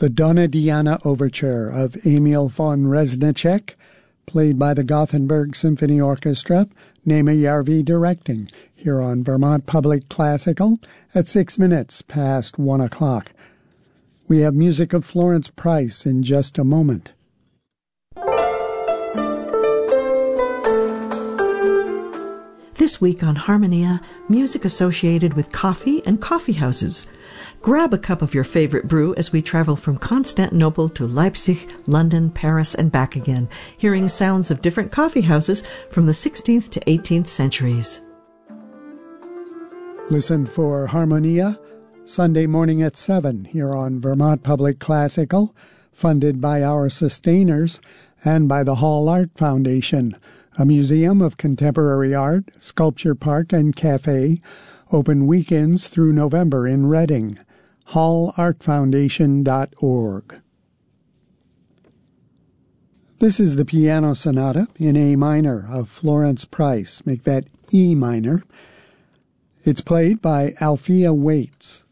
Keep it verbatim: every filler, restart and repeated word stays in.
the Donna Diana Overture of Emil von Reznicek, played by the Gothenburg Symphony Orchestra, Nema Järvi directing, here on Vermont Public Classical at six minutes past one o'clock. We have music of Florence Price in just a moment. This week on Harmonia, music associated with coffee and coffee houses. Grab a cup of your favorite brew as we travel from Constantinople to Leipzig, London, Paris, and back again, hearing sounds of different coffee houses from the sixteenth to eighteenth centuries. Listen for Harmonia Sunday morning at seven here on Vermont Public Classical, funded by our sustainers and by the Hall Art Foundation, a museum of contemporary art, sculpture park, and cafe, open weekends through November in Reading. hall art foundation dot org. This is the Piano Sonata in A minor of Florence Price. Make that E minor. It's played by Althea Waits.